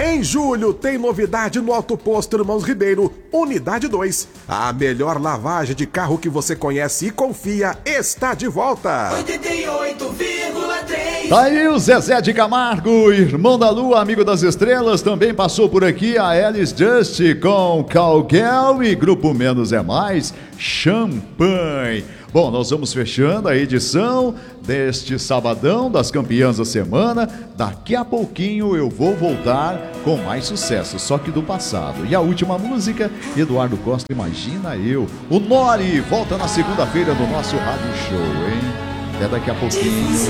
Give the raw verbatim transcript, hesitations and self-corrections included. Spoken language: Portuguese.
Em julho tem novidade no Auto Posto Irmãos Ribeiro, Unidade dois. A melhor lavagem de carro que você conhece e confia está de volta. oitenta e oito vírgula três. Tá aí o Zezé de Camargo, irmão da Lua, amigo das estrelas. Também passou por aqui a Alice Just com Cowgirl e Grupo Menos é Mais, Champanhe. Bom, nós vamos fechando a edição deste sabadão das campeãs da semana. Daqui a pouquinho eu vou voltar com mais sucesso, só que do passado. E a última música, Eduardo Costa, Imagina Eu. O Nori volta na segunda-feira do nosso rádio show, hein? Até daqui a pouquinho.